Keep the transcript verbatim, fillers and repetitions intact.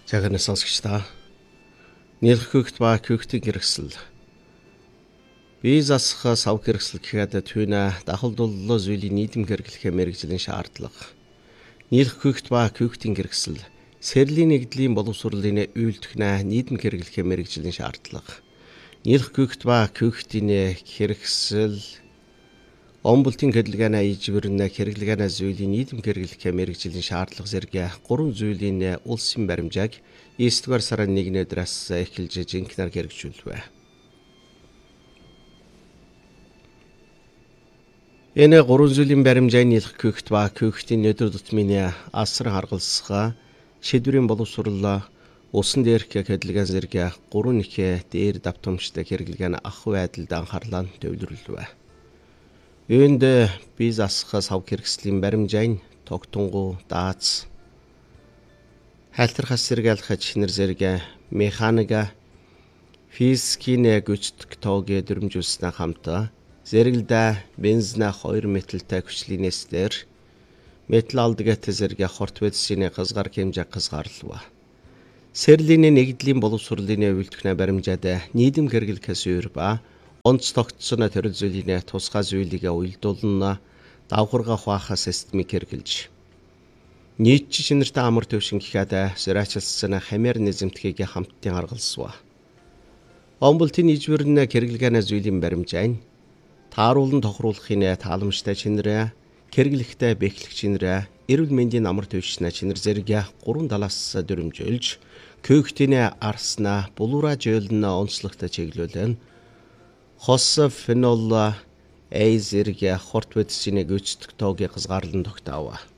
Цагаан сонсогч та нийлх хөгт ба хөгтөг хэрэгсэл бие засах сав хэрэгсэл гэхэд түүнэ дахал дуллоо зүйлийн нийтэм хэрэглэхээ мэрэгжлийн шаардлага. Нийлх хөгт ба хөгтийн хэрэгсэл сэрлийн нэгдлийн боловсруулалтын үйлдвэрнэ нийтэм хэрэглэхээ мэрэгжлийн шаардлага. Нийлх хөгт ба хөгтийн хэрэгсэл Омболтын хөдөлгөөнө ижбэрнэ хэрэглэгээний зүйлийн нийтэм хэрэглэхээ мэрэгжлийн шаардлага зэрэг гурван зүйлийн улсын баримжааг эсдүгээр сарын нэгний өдрөөс эхэлж жинхэнээр хэрэгжүүлвэ. Энэ гурван зүйлийн баримжааг нийлх хөгт ба хөгтийн өдөр тутмын асар харгалзах шийдвэрийн боловсруулалт усан дээрх хөдөлгөөн зэрэг гурван их дээр давтамжтай хэрэглэгээний ах байдалд анхаарлаа төвлөрүүлвэ. Үүнд бие засах сав хэрэгслийн баримжааг тогтонгу дааз хайлтархаас сэргийлэх чинэр зэрэг механика физикийн гүйцэтгэх тоог дүрмжүүлснээр хамт зэрэгэлдэ бензин хоёр металтай хүчлийнээс дээр метал алдгат зэрэг хорт бэдсийн хязгаар хэмжээ хязгаарлав. Сэрлийн нэгдлийн боловсруулалтын үйлдвэрнэ баримжаад нийтэм хэрэглэхээс өөр ба онц тогтсон төрөл зүйлийн тусгай зүйлийг уялдуулна давхарга хуваах системийг хэрэгжилж нийт шинэртэй амар төвшин гэхэд зөрчилсөн хамаар низэмтгийг хамттан харгалзав. Омболтын ижбэрнэ хэрэглэгээний зүйлийн баримжааг тааруулан тохируулахын тааламжтай чинэр, хэрэглэхтэй бэхлэх чинэр, эрүүл мэндийн амар төвшин чинэр зэрэг гурван талаас дүрмжүүлж көөгтийн арсна булуура жөөлн онцлогтой чиглүүлэн хос фенол A зэрэг хорт бэдсийн гүйцэтгэх тоогийн хязгаарлан тогтоов.